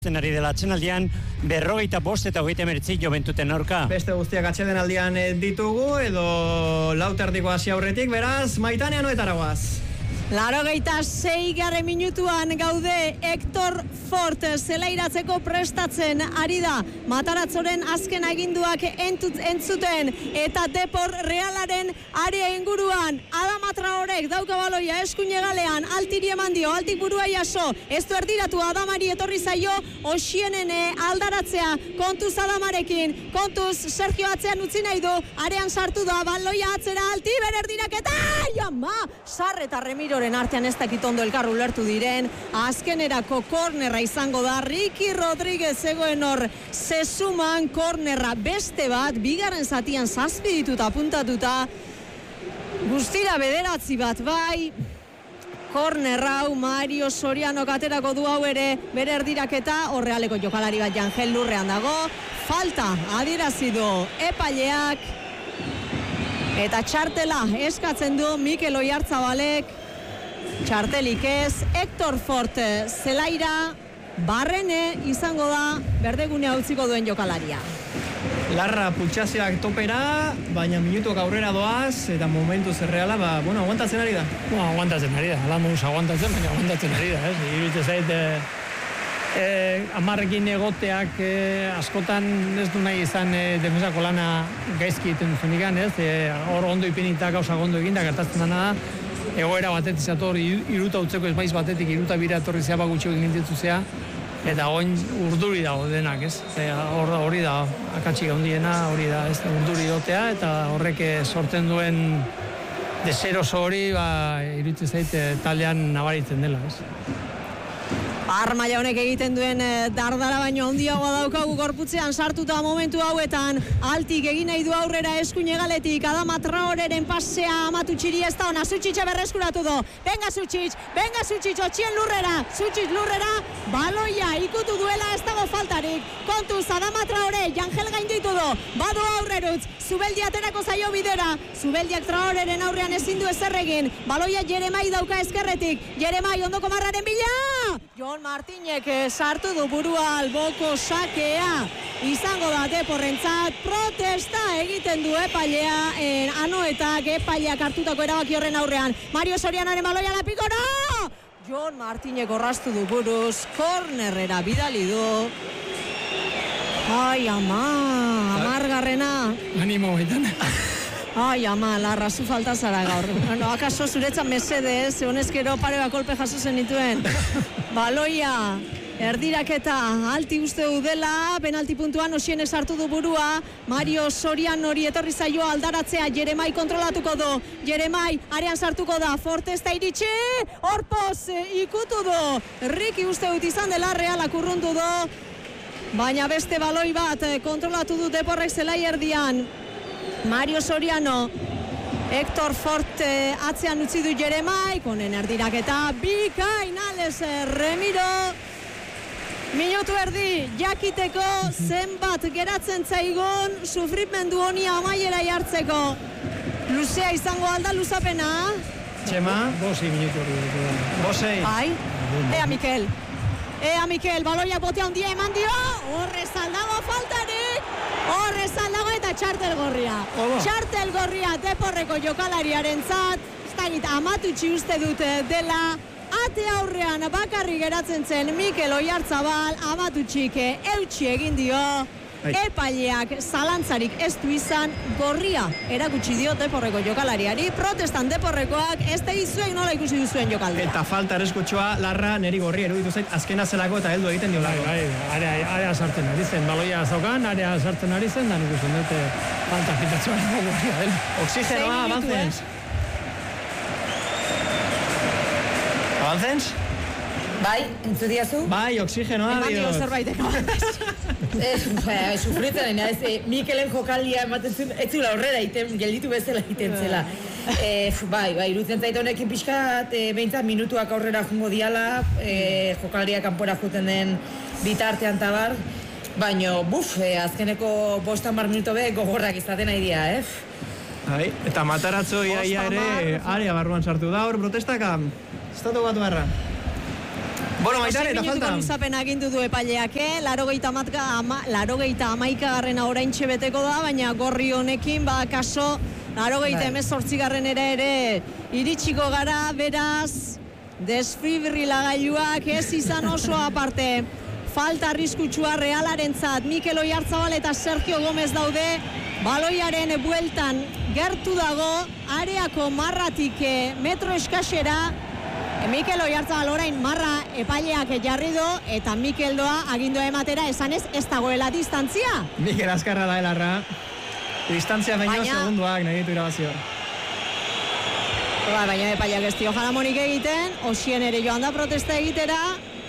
Ari dela atsedenaldian 45 eta 39 Joventuten aurka. Beste guztiak atsedenaldian ditugu edo lauterdiko hasi aurretik, beraz, Maitane Anoetara goaz. 86. minutuan gaude. Hector Fort zelairatzeko prestatzen ari da. Mataratzoren azken aginduak entzuten eta Depor Realaren area inguruan. Adama Traorek dauka baloia eskuinegalean, altiri eman dio, altik burua jaso. Ez du erdiratu, Adamari etorri zaio Osienen aldaratzea. Kontuz Adamarekin, kontuz Sergio atzean utzi nahi du, arean sartu da, baloia atzera, alti ber erdiraketa, jama! Sarre eta Remiroren artean ez dakit ondo elkarru lertu diren. Azkenerako kornerra izango da. Ricky Rodríguez zegoen hor zezuman kornerra beste bat, bigarren zatian 7 dituta apuntatuta. Guztira 9 bat bai. Kornerra hau Mario Soriano katerako du hau ere bere erdiraketa, horrealeko jokalari bat Jangel lurrean dago. Falta adierazi du epaileak. Eta txartela eskatzen du Mikel Oyartzabalek. Txartelik ez, Hector Fort zelaira, Barrene izango da berdegunea utziko duen jokalaria. Larra pultsazioak topera, baina minutuak aurrera doaz, eta momentu zerreala, aguantatzen ari da. Aguantatzen ari da, alamuz aguantatzen, baina aguantatzen ari da, ez? Iruditzen zait, amarrekin egoteak askotan ez du nahi izan defensako lana gaizki egiten duzunikan, ez? Hor ondo ipinita gauza ondo eginda, gertatzen dena da, egoera batetik zator, iruta utzeko ez maiz batetik, iruta bira etorri zea bagutxo egin dintzuzea, eta oin urduri dago denak, ez? Hori da, akatsik handiena, hori da, ez? Urduri dotea, eta horrek sortzen duen deseroso hori, iruditzen zait taldean nabaritzen dela, ez? Armaia honek egiten duen dardara baino handiagoa daukagu gorputzean sartuta momentu hauetan. Altik egin nahi du aurrera eskuinegaletik. Adama Traoreren pasea Amatutxiri ez da ona. Zutxitxe berreskuratu du. Venga Zutxitx, otxien lurrera. Zutxitx lurrera, baloia ikutu duela ez dago faltarik. Kontuz Adama Traore, Jangel gainditu du. Badu aurrerutz, Zubeldi aterako zaio bidera. Zubeldiak Traoreren aurrean ezin du ezer egin. Baloia Jeremai dauka ezkerretik. Jeremai ondoko marraren bila! Jon Martinek sartu du burua alboko sakea. Izango da Deporrentzat, protesta egiten du epailea, Anoetak epaileak hartutako erabaki horren aurrean. Mario Sorianoren baloia lapikora! Jon Martinek orrastu du buruz, kornerrera bidali du. Ai, ama, amargarrena. Animo, baitan. Ai, ama, larra, zu falta zara gaur. Bueno, akaso zuretzan mesedez, honezkero pare bat kolpe jaso zenituen. Baloia, erdiraketa, alti uste du dela, penalti puntuan Osienek sartu du burua, Mario Soriano hori etorri zaio aldaratzea, Jeremai kontrolatuko du, Jeremai arean sartuko da, Forte ez da iritsi, Orpoz ikutu du, Ricky uste dut izan dela, Realak urrundu du, baina beste baloi bat kontrolatu du Deporrek zelai erdian. Mario Soriano, Hector Fort atzean utzi du Jeremai, konen erdiraketa, bikainales Remiro. Minutu erdi, jakiteko zenbat geratzen zaigun, sufrimendu honi amaiera jartzeko. Luzea izango alda luzapena. Txema? 2 minutu erdi. 2. Ai, Ea Mikel, baloia botea handia eman dio, horrez aldago faltarik, horrez aldago eta txartel gorria. Txartel gorria Deporreko jokalariaren zat, ez dakit Amatutxi uste dute dela, ate aurrean bakarri geratzen zen Mikel Oyarzabal, Amatutxik eutxi egin dio, epaileak zalantzarik ez du izan, gorria erakutsi dio Deporreko jokalariari, protestan Deporrekoak ez da izuen nola ikusi duzuen jokaldea. Eta falta ereskutxoa, larra, neri gorria eruditu zait, azkena zelako eta heldu egiten dio lago. Area sartzen ari zen, baloia zaukan, area sartzen ari zen, da nik usten dute falta fitatxoan gorria del. Oxigenoa, Abanzens. Abanzens? Bai, entzu diazu? Bai, oxigenoa, eman dio zerbaitek sufritzen ez, Mikelen jokaldia ematen zuen, ez zula horrela egiten, gelditu bezala egiten zela. Bai, iruditzen zait honekin pixkat, 20 minutuak aurrera jungo diala, jokaldia kanpora juten den bitartean tabar, baina, azkeneko 5 minuto be gogorrak izaten nahi dira, Bai, eta Mataratzo iaia ere, area barruan sartu da, hor protestaka, estatu batu barra. Bueno, Maitane, eta falta. Luzapen agindu du epaileak, 81garrena oraintxe beteko da, baina gorri honekin, kaso, 88garrenera ere iritsiko gara, beraz, desfibrilagailuak ez izan oso aparte. Falta arriskutsua Realarentzat, Mikel Oyarzabal eta Sergio Gomez daude, baloiaren bueltan gertu dago, areako marratik metro eskasera, Mikel Oyarzabal orain marra epaileak jarri do, eta Mikel doa agindua ematera esanez ez dagoela distantzia. Mikel azkarra da Larra, distantzia baino segunduak nahi ditu irabazio. Baina epaileak ez dio jaramonik egiten, Osien ere joan da protesta egitera.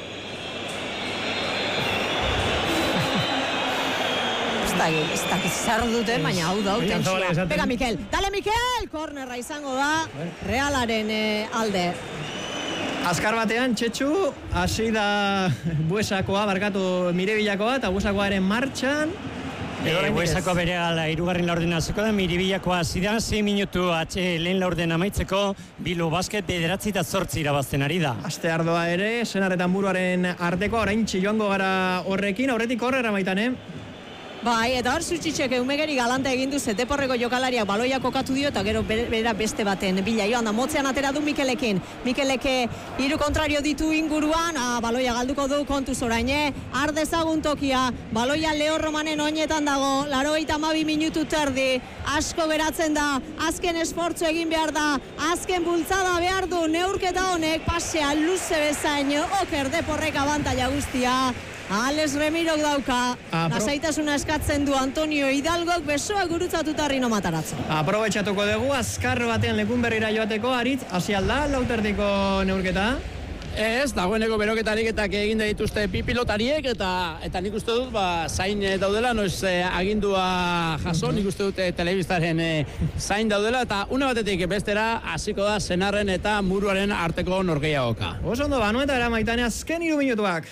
Ez dakit zer duten, baina hau da, tensioa. Pega Mikel, dale Mikel! Kornerra izango da, Realaren alde. Azkar batean, Txetxu, hasi da Buesakoa, barkatu Mirebilakoa, eta Buesakoaren martxan. Buesakoa bere ala, irugarren laurden azeko da, Miribilakoa hasi da, 6 minutu lehen laurden amaitzeko, Bilbo Basket 9-8 irabazten ari da. Aste ardoa ere, Senarretan buruaren arteko, oraintxe joango gara horrekin, aurretik horrera Maitane. Bai, eta hor Zutxitxek eumegeri galanta egin du Zeteporreko jokalariak baloia kokatu dio eta gero bera beste baten bila joan da motzean atera du Mikelekin. Mikeleke hiru kontrario ditu inguruan, baloia galduko du kontuz orain, ardezagun tokia, baloia Leo Romanen oinetan dago, 82 minutu terdi, asko geratzen da, azken esfortzu egin behar da, azken bultzada behar du, neurketa honek, pasea luze bezain, oker Deporrek abantaila guztia. Alex Remirok dauka, lasaitasuna eskatzen du Antonio Hidalgok, besoa gurutzatuta Rino Matarazzo. Aprobetxatuko dugu, azkar batean lekun berrira joateko, Aritz, hasi alda, lauterdiko neurketa? Ez, dagoeneko beroketarik eta egin dituzte pilotariek eta nik uste dut zain daudela, noiz agindua jaso, nik uste dut telebistaren zain daudela, eta une batetik bestera hasiko da Senarren eta Muruaren arteko norgehiagoka. Oso ondo, Manueta era Maitane, azken 3 minutuak.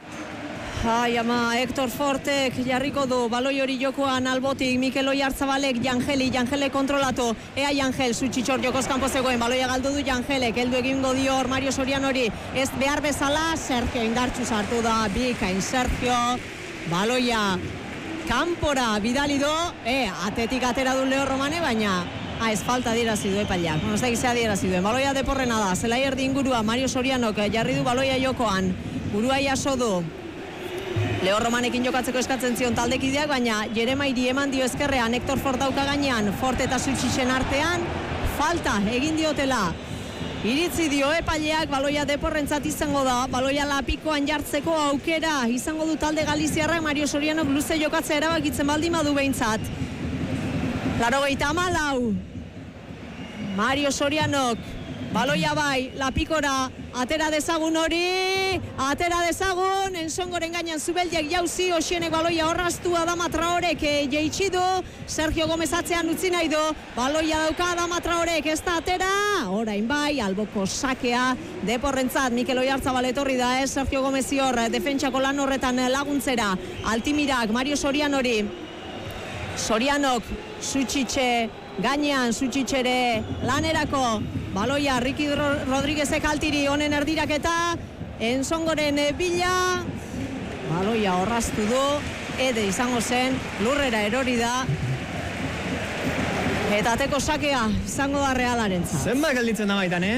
Ai, ama, Hector Fortek jarriko du, baloi hori jokoan albotik, Mikel Oyarzabalek, Jangele kontrolatu, ea Jangel, Zutxitxor jokoz kanpo zegoen, baloia galdu du Jangelek, heldu egingo dio Mario Sorianori, ez behar bezala, Sergio indartxu sartu da, bikain Sergio, baloia kanpora bidali do, atetik atera du Leo Romane, baina ez falta dirazi du epaileak, ez da gizea dirazi duen, baloia Deporrena da, zelai erdi ingurua, Mario Sorianok jarri du baloia jokoan, burua jaso du, Leo Romanekin jokatzeko eskatzen zion taldekideak, baina Jeremairi eman dio ezkerrean, Hector Fort dauka gainean, Fort eta Zutxitxen artean, falta egin diotela. Iritzi dio epaileak, baloia Deporrentzat izango da, baloia lapikoan jartzeko aukera, izango du talde Galiziarrak, Mario Sorianok luze jokatzea erabakitzen baldin badu behintzat. 94, Mario Sorianok, baloia bai, lapikora, atera dezagun hori, Ensongoren gainan Zubeldiak jauzi, Osienek baloia horraztua Adama Traorek jeitsi du, Sergio Gomez atzean utzi nahi du, baloia dauka Adama Traorek, ez da atera, orain bai, alboko sakea, Deporrentzat, Mikel Oyarzabal etorri da, Sergio Gomez hor, defentsako lan horretan laguntzera, Altimirak, Mario Sorianori, Sorianok, Zutxitxe, gainean Zutxitxere lanerako, baloia Ricky Rodríguezek altiri honen erdiraketa, Ensongoren bila, baloia horraztu du, ede izango zen, lurrera erori da, eta ateko sakea izango da Realarentzat. Zenbat gelditzen da Maitane?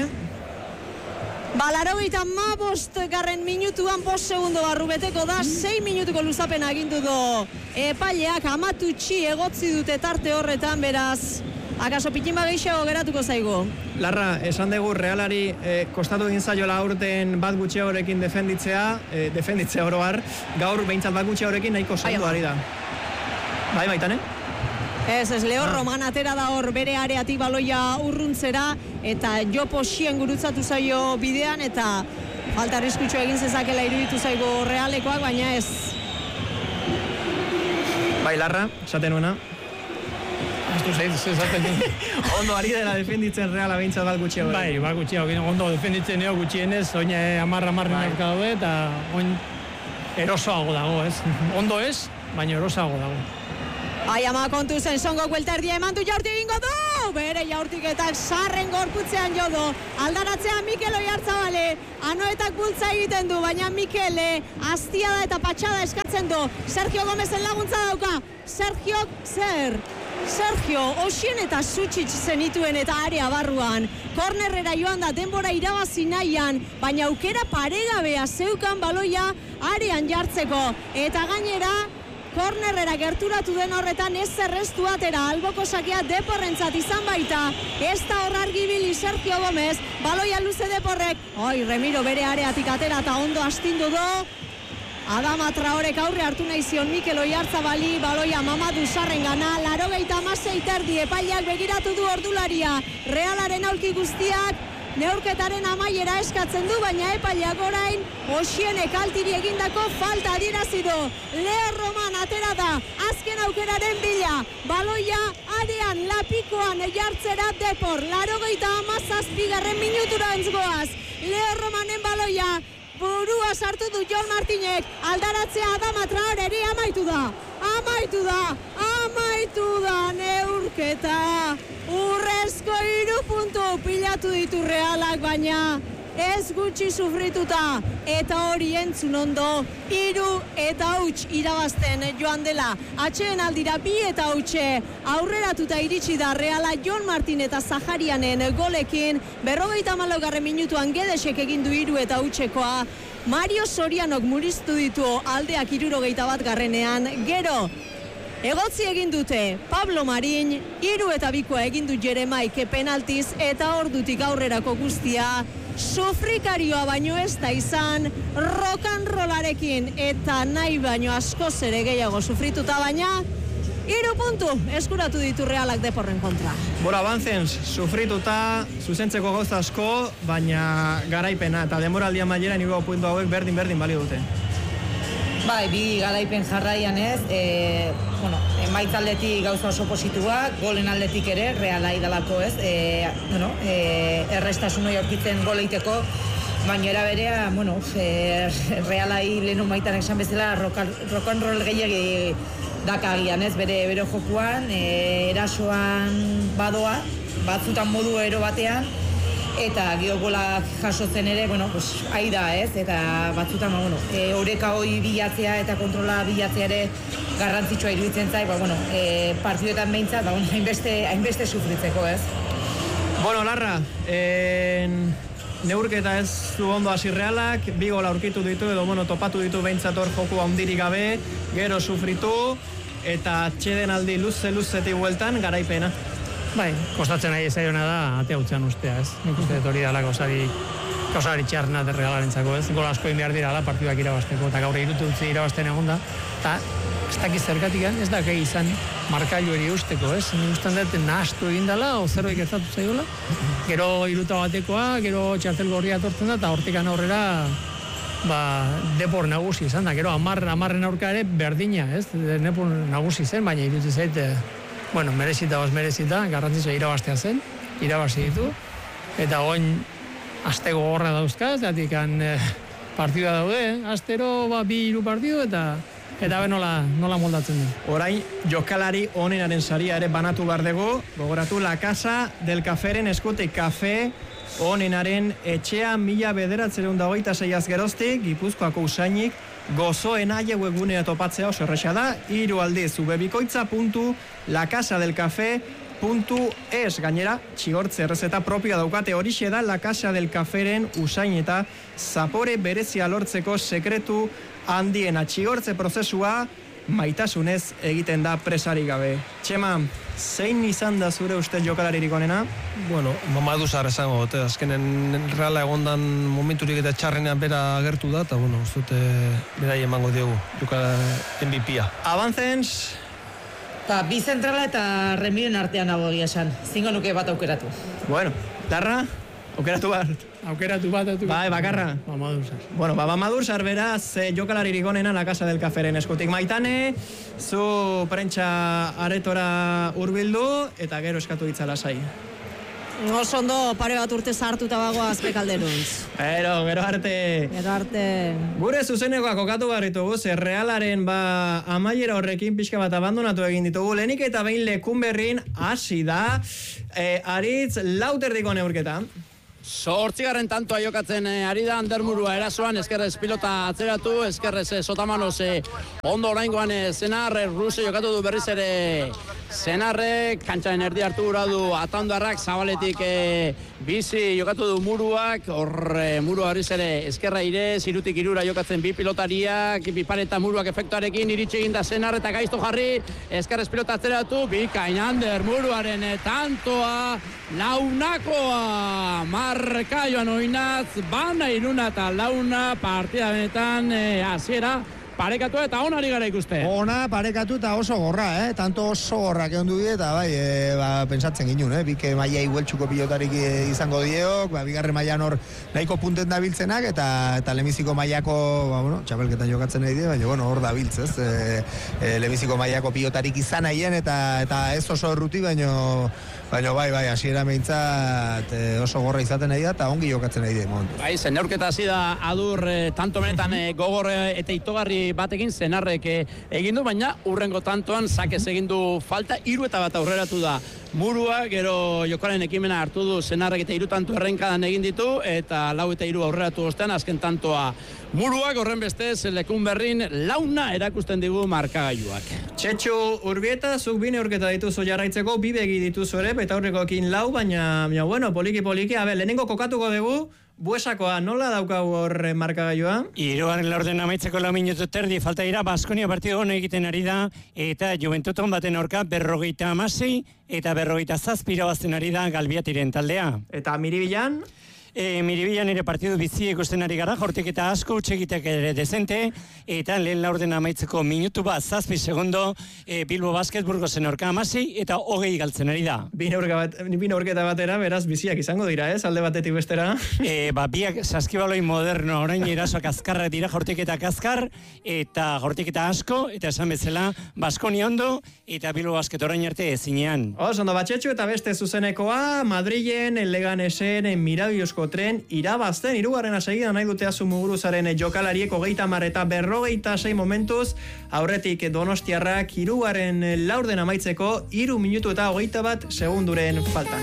85 minutuan 5 segundo barru beteko da, 6 minutuko luzapena agindu du epaileak, amatutxi egotzi dute tarte horretan, beraz, akaso pitin bageixago geratuko zaigu. Larra, esan dugu Realari kostatu egin zaiola aurten bat gutxiagorekin defenditzea oro har, gaur behintzat bat gutxiagorekin nahiko zaindu ari da. Bai, Maitane? Ez, Leo Roman atera da hor bere areatik baloia urruntzera, eta Jopo Xien gurutzatu zaio bidean, eta falta arriskutsu egin zezakela iruditu zaigu Realekoak, baina ez. Bai, Larra, esaten nuena. Esaten Ondo ari dela defenditzen Reala behintzat bat gutxiago. Bai, bat gutxiago, ondo defenditzen eo gutxienez, oin amarra nerka daude, eta oin erosoago dago, ez? Ondo ez, baina erosoago dago. Ai, ama kontu zen, Songo guelta erdia eman du Jordi egingo du! bere jaurtiketak sarren gorputzean jodo, aldaratzean Mikel Oiartzabale, Anoetak bultza egiten du, baina Mikele aztiada eta patxada eskatzen du, Sergio Gomezen laguntza dauka, Sergio, Osien eta Sutsic zenituen eta area barruan. Kornerrera joan da denbora irabazi nahian, baina aukera paregabea zeukan baloia arean jartzeko. Eta gainera, kornerrera gerturatu den horretan ez zerreztu atera, alboko sakea Deporrentzat izan baita. Ez da hor argibili Sergio Gomez, baloia luze Deporrek. Remiro bere areatik atera eta ondo astindu do. Adama Traorek aurre hartu nahi zion Mikel Oiartzabali, baloia Mamadu Sarrengana, 96 terdi epaileak begiratu du ordularia. Realaren aulki guztiak neurketaren amaiera eskatzen du, baina epaileak orain Osienek altiri egindako falta adierazi du. Leo Roman atera da, azken aukeraren bila, baloia arean lapikoan jartzera Depor, 97. minutura entzgoaz. Leo Romanen baloia, burua sartu du Jon Martinek, aldaratzea Adama Traoreri amaitu da neurketa. Urrezko 3 puntu pilatu ditu Realak, baina ez gutxi sufrituta, eta hori entzun ondo, 3-0 irabazten joan dela. Atxeen aldira 2-0 aurreratuta iritsi da Reala Jon Martin eta Zaharianen golekin, 54. minutuan Gedesek egin du 3-0-koa, Mario Sorianok murriztu ditu aldeak 61. Gero, egotzi egin dute Pablo Marin, 3-2 egin du Jeremaike penaltiz, eta ordutik aurrerako guztia sufrikarioa baino ez da izan, rock'n'rollarekin eta nahi baino askoz ere gehiago sufrituta, baina 3 puntu eskuratu ditu Realak Deporren kontra. Avancens, sufrituta, zuzentzeko gauza asko, baina garaipena eta demoraldia maileran hiru puntu hauek berdin balio dute. Bai, bi garaipen jarraian ez, emaitz aldetik gauza oso posituak, golen aldetik ere, Reala idalako ez, errestasunoi aurkitzen goleiteko, baina era berea, Realai lehenu maitan esan bezala rock'n'roll gehiagi dakagian ez, bere jokuan, erasoan badoa, batzutan modu ero batean, eta geogolak jasotzen ere, ahi da ez, eta batzutan, oreka hori bilatzea eta kontrola bilatzea ere garrantzitsua iruditzen zait, partiduetan behintzat, hainbeste sufritzeko ez. Larra, neurketa ez du ondo hasi Realak, 2 gol aurkitu ditu edo topatu ditu behintzat hor joku handirik gabe, gero sufritu, eta atxeden aldi luzetik bueltan garaipena. Bai, kostatzen nahi ezaiona da, atea utzean ustea, ez? Nik uste hori dela gauzari txarna Realarentzako, ez? Gol asko egin behar dira partiduak irabazteko, eta gaur utzi irabazten egon da, eta ez dakiz zergatik ez da gehi izan markailu eri usteko, ez? Nik ustean dut nahastu egin dela, o zerbait gertatu zaiola, gero 3-batekoa, gero txartel gorria atortzen da, eta hortikan aurrera Depor nagusi izan da, gero 10 aurka ere berdina, ez? Depor nagusi zen, baina iruditzen zait, merezita, garrantzitsua irabaztea zen, irabazi ditu, eta oin aste gogorra dauzkaz, zatik partidua daude, astero 2-3 partidu, eta nola moldatzen den. Orain, jokalari onenaren saria ere banatu behar dugu, gogoratu La Casa del Caferen eskutik kafe onenaren etxea 1926 geroztik, Gipuzkoako usainik, gozoen aie webgunea topatzea oso erresa da, 3 aldiz webikoitza.lakasadelcafe.es, gainera, txigortze errezeta propioa daukate, horixe da La Casa del Caferen usain eta zapore berezia lortzeko sekretu handiena. Txigortze prozesua maitasunez egiten da presari gabe. Txema, zein izan da zure uste jokalaririk onena? Mamadu Sarr esango dute, azkenen Reala egondan momenturik eta txarrenean bera agertu da, eta uste dute berai emango diogu, MVP-a. Avancens? Bi zentrala eta Remiren artean nago esan, zingo nuke bat aukeratu. Larra? Aukeratu bat? Aukeratu bat. Bai, bakarra? Mamadu Sarr. Mamadu Sarr beraz, jokalaririk onena La Casa del Caferen eskutik. Maitane, zu prentsa aretora hurbildu eta gero eskatu ditzala sai. Oso ondo pare bat urte sartuta bagoa azpekalderuntz. Gero arte. Gure zuzenekoak kokatu barritugu, Realaren amaiera horrekin pixka bat abandonatu egin ditugu. Lehenik eta behin Lekunberrin hasi da. Aritz, lauterdiko neurketa. 8. tantoa jokatzen ari da Andermurua erasoan, eskerrez pilota atzeratu, eskerrez Sotamanoz ondo oraingoan Senarre Ruse jokatu du berriz ere Senarre, kantxaren erdi hartu gura du Atandarrak, zabaletik bizi jokatu du Muruak, Murua berriz ere eskerra ire, zirutik irura jokatzen bi pilotariak, bipareta Muruak efektuarekin iritsi egin da Senarre eta gaizto jarri, eskerrez pilota atzeratu, bikain Andermuruaren tantoa, launakoa, markaioan oinatz, bana iruna eta launa partida benetan hasiera parekatu eta onari gara ikuste. Ona parekatu eta oso gorra, tanto oso gorrak egon du eta pentsatzen ginen, bike maia igueltxuko pilotarik izango diok, bigarren mailan hor nahiko punten da biltzenak eta lemiziko maiako, txapelketan jokatzen nahi die, baina hor da biltz, lemiziko maiako pilotarik izan nahien eta ez oso erruti, baina bai, hasiera meintzat oso gorra izaten nahi da eta ongi jokatzen nahi die. Bai, neurketa hasi da adur tanto benetan gogor eta itogarri batekin Senarrek egin du, baina urrengo tantoan sakez egin du falta, 3 eta bat aurreratu da Murua, gero jokoaren ekimena hartu du Senarrek eta 3 tanto errenkadan egin ditu eta 4 eta 3 aurreratu ostean azken tantoa Muruak, horren bestez Lekunberrin launa erakusten digu markagailuak. Txetxu Urbieta, zuk bine urketa dituzu jarraitzeko, bibegi dituzu ere, eta aurrekoekin lau, baina poliki, lehenengo kokatuko dugu, Buesakoa, nola daukagu hor markagailua? 3. laurden amaitzeko 4 minutu terdi, falta dira, Baskonia partidu hona egiten ari da, eta Juventuton baten aurka 56 eta 57 irabazten ari da Galbiatiren taldea. Eta Miribilan? Miribilan ere partidu bizi ikusten ari gara, jortik eta asko utxegitek ere dezente, eta lehen laurden amaitzeko minutu bat, 7 segundo, Bilbo Basket Burgosen aurka 16 eta 20 galtzen ari da. Bine urketa batera, beraz, biziak izango dira, alde batetik bestera. Biak saskibaloi moderno, orain erasoak azkarrak dira, jortik eta azkar, eta jortik eta asko, eta esan bezala, Baskonia ondo, eta Bilbo Basket orain arte ezinean. Ondo, Batxetxu eta beste zuzenekoa, Madrilen, Leganesen, Mirabiozko tren irabazten, 3. segidan nahi dute Azu Muguruzaren jokalariek 30 eta 56 momentuz, aurretik Donostiarrak 3. laurden amaitzeko 3 minutu eta 21 segunduren faltan.